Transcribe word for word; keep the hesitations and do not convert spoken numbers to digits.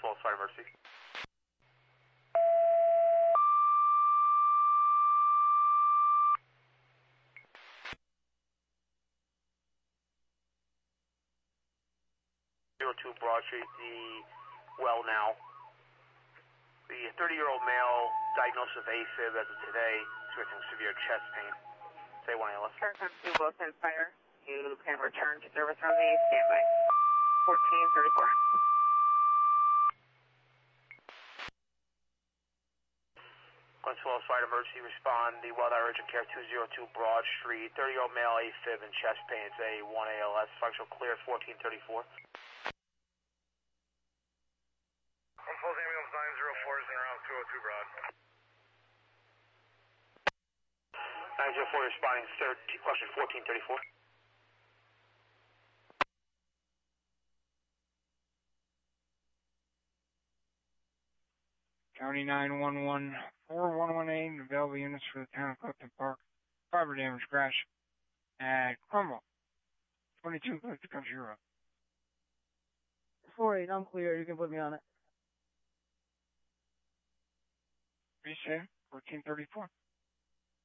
twelve, fire emergency. zero two Broad Street, the well now. The thirty-year-old male diagnosed with AFib as of today, experiencing severe chest pain. Say one A L S. Current time to Wilson Fire. You can return to service from the standby. fourteen thirty-four. one twelve, fire emergency respond. The well that urgent care two oh two Broad Street. thirty-year-old male AFib and chest pain. It's a one A L S. Functional clear, fourteen thirty-four. Unfold ambulance nine zero four is in around two oh two Broad. nine zero four responding, thirty, question fourteen thirty-four. County nine one one, four one one eight, available units for the town of Clifton Park. Property damage crash at Cromwell, twenty-two Clifton Country Road. four eight, I'm clear. You can put me on it. Be safe, fourteen thirty-four.